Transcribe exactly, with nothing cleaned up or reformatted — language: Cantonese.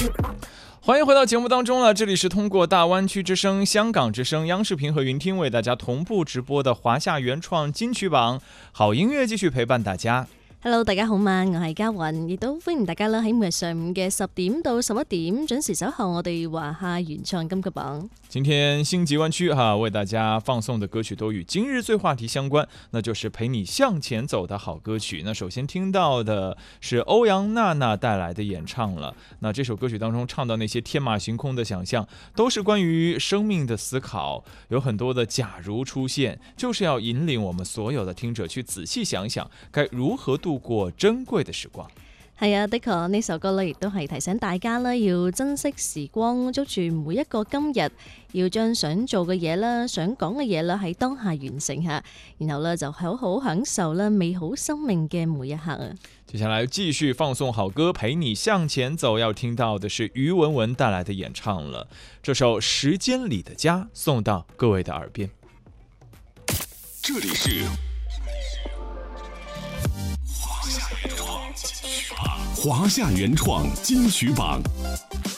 欢迎回到节目当中了，这里是通过大湾区之声、香港之声、央视频和云听为大家同步直播的華夏原創金曲榜，好音樂繼續陪伴大家。 Hello， 大家好嘛，我係嘉雲，亦都歡迎大家啦喺每日上午嘅十點到十一點準時守候我哋華夏原創金曲榜。 今天星級灣區哈為大家放送的歌曲都與今日最話題相關，那就是陪你向前走的好歌曲。那首先聽到的是歐陽娜娜帶來的演唱了。那這首歌曲當中唱到那些天馬行空的想象，都是關於生命的思考，有很多的假如出現，就是要引領我們所有的聽者去仔細想想，該如何度過珍貴的時光。 係啊，的確呢首歌咧，亦都係提醒大家啦，要珍惜時光，捉住每一個今日，要將想做嘅嘢啦、想講嘅嘢啦，喺當下完成下，然後咧就好好享受啦美好生命嘅每一刻啊！ 接下來繼續放送好歌，陪你向前走。要聽到的是於文文帶來的演唱了，這首《時間裡的家》送到各位的耳邊。 這裡是華夏原創金曲榜。